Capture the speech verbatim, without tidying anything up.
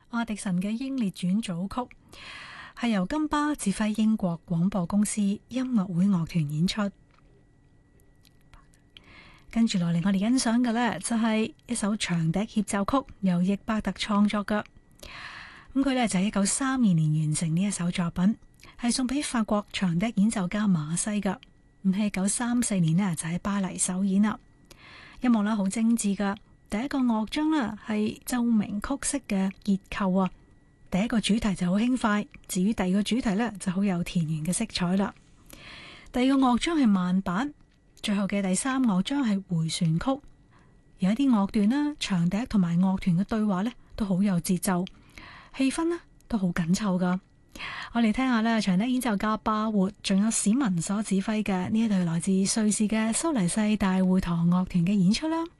阿迪臣嘅英烈傳組曲，係由金巴指揮英國廣播公司音樂會樂團演出。跟住落嚟，我哋欣賞嘅呢，就係一首長笛協奏曲，由易伯特創作嘅。咁佢呢，就喺一九三二年完成呢一首作品，係送俾法國長笛演奏家馬西嘅。咁喺一九三四年呢，就喺巴黎首演啦。音樂呢，好精緻噶，第一個樂章呢，係奏鳴曲式嘅結構啊。第一個主題就好輕快，至於第二個主題呢，就好有田園嘅色彩啦。第二個樂章係慢板。最後嘅第三樂章係回旋曲，有一啲樂段啦，長笛同埋樂團嘅對話呢都好有節奏，氣氛呢都好緊湊噶。我哋聽下呢，長笛演奏家巴活，仲有史文所指揮嘅呢一隊來自瑞士嘅蘇黎世大會堂樂團嘅演出啦。